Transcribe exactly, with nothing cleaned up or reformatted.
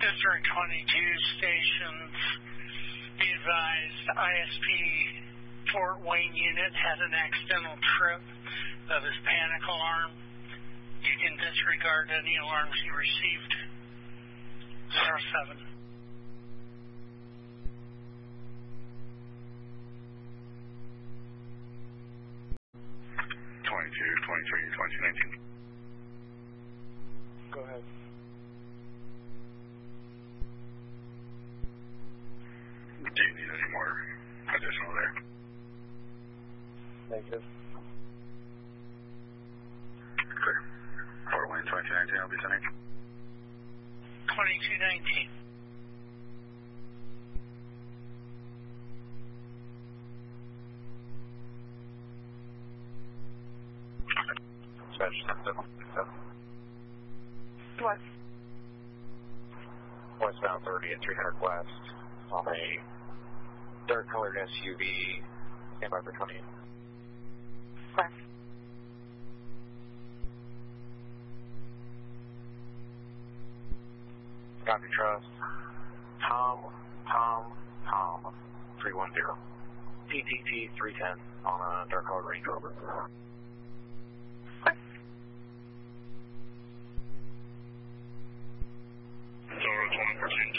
District twenty-two stations, be advised, I S P Fort Wayne unit had an accidental trip of his panic alarm. You can disregard any alarms you received. zero seven. twenty-two, twenty-three, twenty-two nineteen. Go ahead. Do you need any more additional there? Negative. Clear. Fort Wayne, twenty-two nineteen, I'll be sending. twenty-two nineteen. Dispatch seven seven. What? Westbound thirty at three hundred west on a dark colored S U V. Stand by for twenty. What? Copy trust. Tom, Tom, Tom, three one zero. T T T three ten on a dark colored Range Rover. What?